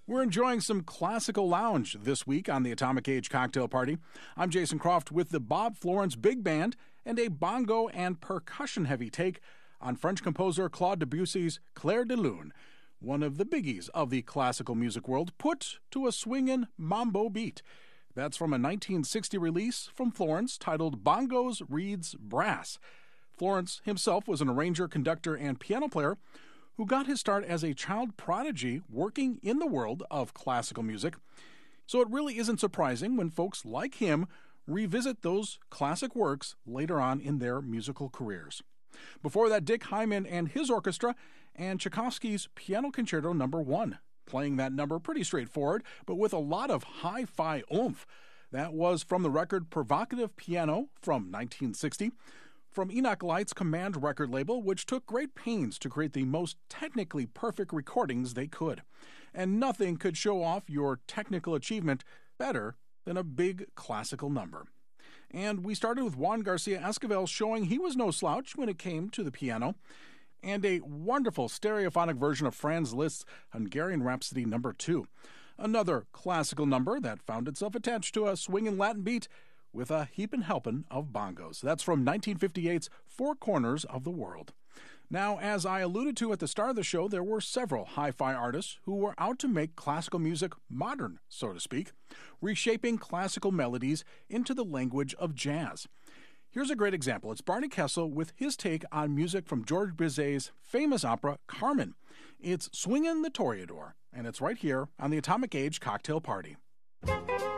We're enjoying some classical lounge this week on the Atomic Age Cocktail Party. I'm Jason Croft with the Bob Florence Big Band and a bongo and percussion-heavy take on French composer Claude Debussy's Clair de Lune, one of the biggies of the classical music world, put to a swingin' mambo beat. That's from a 1960 release from Florence titled Bongos Reeds Brass. Florence himself was an arranger, conductor, and piano player who got his start as a child prodigy working in the world of classical music. So it really isn't surprising when folks like him revisit those classic works later on in their musical careers. Before that, Dick Hyman and his orchestra, and Tchaikovsky's Piano Concerto No. 1. Playing that number pretty straightforward, but with a lot of hi-fi oomph. That was from the record Provocative Piano from 1960, from Enoch Light's Command record label, which took great pains to create the most technically perfect recordings they could. And nothing could show off your technical achievement better than a big classical number. And we started with Juan Garcia Esquivel showing he was no slouch when it came to the piano, and a wonderful stereophonic version of Franz Liszt's Hungarian Rhapsody No. 2, another classical number that found itself attached to a swinging Latin beat with a heapin' helpin' of bongos. That's from 1958's Four Corners of the World. Now, as I alluded to at the start of the show, there were several hi-fi artists who were out to make classical music modern, so to speak, reshaping classical melodies into the language of jazz. Here's a great example. It's Barney Kessel with his take on music from George Bizet's famous opera, Carmen. It's Swingin' the Toreador, and it's right here on the Atomic Age Cocktail Party.